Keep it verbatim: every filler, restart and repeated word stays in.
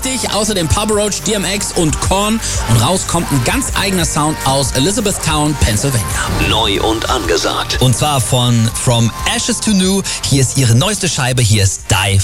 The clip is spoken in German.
Außerdem Papa Roach, D M X und Korn. Und raus kommt ein ganz eigener Sound aus Elizabethtown, Pennsylvania. Neu und angesagt. Und zwar von From Ashes to New. Hier ist ihre neueste Scheibe. Hier ist Die